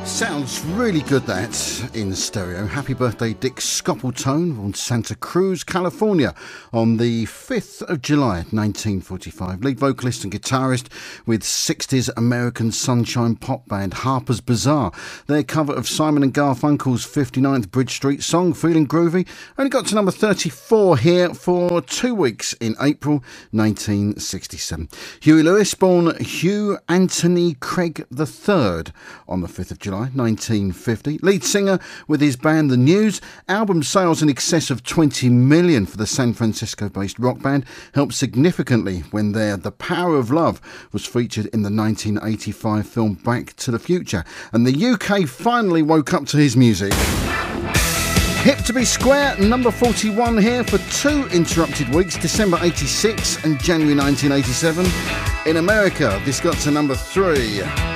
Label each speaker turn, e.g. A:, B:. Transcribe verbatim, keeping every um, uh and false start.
A: Sounds really good, that, in stereo. Happy birthday, Dick Scoppletone, on Santa Cruz, California, on the fifth of July, nineteen forty-five. Lead vocalist and guitarist with sixties American sunshine pop band Harper's Bazaar. Their cover of Simon and Garfunkel's fifty-ninth Bridge Street song, Feeling Groovy, only got to number thirty-four here for two weeks in April nineteen sixty-seven. Huey Lewis, born Hugh Anthony Craig the third on the fifth of July nineteen fifty. Lead singer with his band The News. Album sales in excess of twenty million for the San Francisco-based rock band helped significantly when their The Power of Love was featured in the nineteen eighty-five film Back to the Future. And the U K finally woke up to his music. Hip to be Square, number forty-one here for two interrupted weeks, December eighty-six and January nineteen eighty-seven. In America, this got to number three.